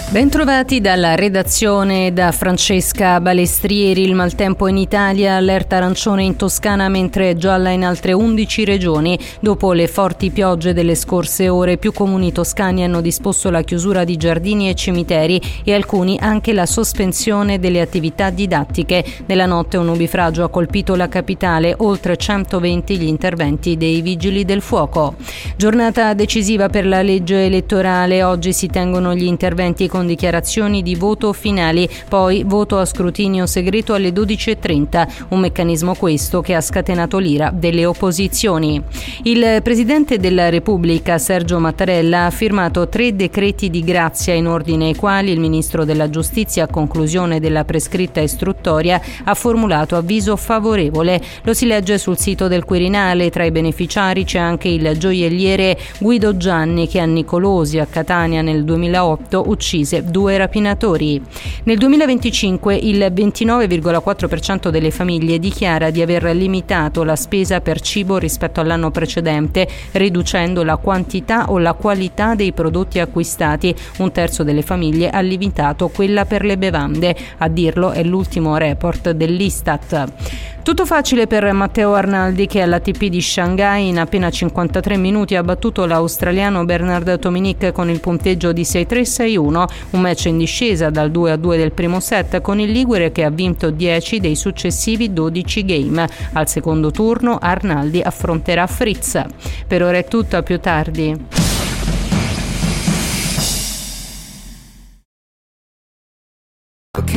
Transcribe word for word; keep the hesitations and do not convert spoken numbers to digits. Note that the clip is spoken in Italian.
Bentrovati dalla redazione da Francesca Balestrieri. Il maltempo in Italia, allerta arancione in Toscana mentre gialla in altre undici regioni. Dopo le forti piogge delle scorse ore, più comuni toscani hanno disposto la chiusura di giardini e cimiteri e alcuni anche la sospensione delle attività didattiche. Nella notte un nubifragio ha colpito la capitale, oltre centoventi gli interventi dei vigili del fuoco. Giornata decisiva per la legge elettorale. Oggi si tengono gli interventi con dichiarazioni di voto finali, poi voto a scrutinio segreto alle dodici e trenta, un meccanismo questo che ha scatenato l'ira delle opposizioni. Il Presidente della Repubblica, Sergio Mattarella, ha firmato tre decreti di grazia in ordine ai quali il Ministro della Giustizia, a conclusione della prescritta istruttoria, ha formulato avviso favorevole. Lo si legge sul sito del Quirinale. Tra i beneficiari c'è anche il gioielliere Guido Gianni, che a Nicolosi, a Catania, nel duemilaotto uccise due rapinatori. Nel duemilaventicinque il ventinove virgola quattro per cento delle famiglie dichiara di aver limitato la spesa per cibo rispetto all'anno precedente, riducendo la quantità o la qualità dei prodotti acquistati. Un terzo delle famiglie ha limitato quella per le bevande. A dirlo è l'ultimo report dell'Istat. Tutto facile per Matteo Arnaldi, che all'A T P di Shanghai in appena cinquantatré minuti ha battuto l'australiano Bernard Tomic con il punteggio di sei tre sei uno, un match in discesa dal due a due del primo set, con il ligure che ha vinto dieci dei successivi dodici game. Al secondo turno Arnaldi affronterà Fritz. Per ora è tutto, a più tardi.